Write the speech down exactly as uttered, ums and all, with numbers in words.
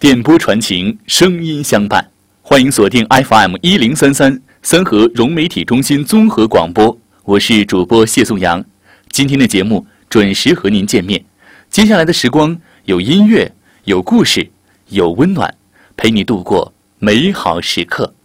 电波传情，声音相伴。欢迎锁定 F M 一零三三三河融媒体中心综合广播，我是主播谢颂阳。今天的节目准时和您见面。接下来的时光有音乐，有故事，有温暖，陪你度过美好时刻。